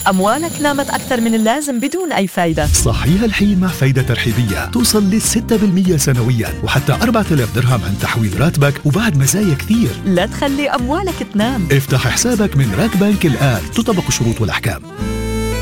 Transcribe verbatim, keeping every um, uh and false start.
أموالك نامت أكثر من اللازم بدون أي فايدة. صحيح الحين مع فايدة ترحيبية توصل للستة بالمية سنويا، وحتى أربعة آلاف درهم عن تحويل راتبك، وبعد مزايا كثير. لا تخلي أموالك تنام. افتح حسابك من راك بانك الآن، تطبق الشروط والأحكام.